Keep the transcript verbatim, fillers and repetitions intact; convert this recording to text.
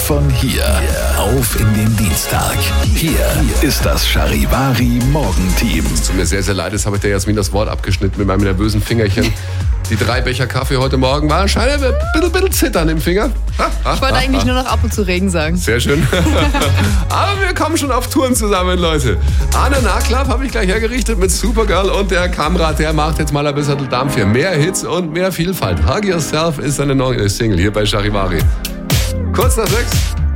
von hier auf in den Dienstag. Hier ist das Charivari Morgenteam. Es tut mir sehr, sehr leid, jetzt habe ich der Jasmin das Wort abgeschnitten mit meinem nervösen Fingerchen. Die drei Becher Kaffee heute Morgen waren scheinen ein bisschen, bisschen zittern im Finger. Ich wollte eigentlich nur noch ab und zu Regen sagen. Sehr schön. Aber wir kommen schon auf Touren zusammen, Leute. Anne Nachklapp habe ich gleich hergerichtet mit Supergirl und der Kamrat, der macht jetzt mal ein bisschen Dampf für mehr Hits und mehr Vielfalt. Hug Yourself ist eine neue Single hier bei Charivari. Kurz nach sechs.